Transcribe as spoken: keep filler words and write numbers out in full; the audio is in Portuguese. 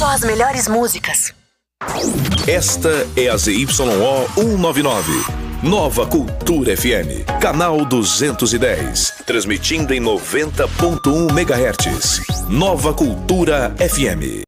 Só as melhores músicas. Esta é a Z Y O cento e noventa e nove. Nova Cultura F M. Canal duzentos e dez. Transmitindo em noventa ponto um megahertz. Nova Cultura F M.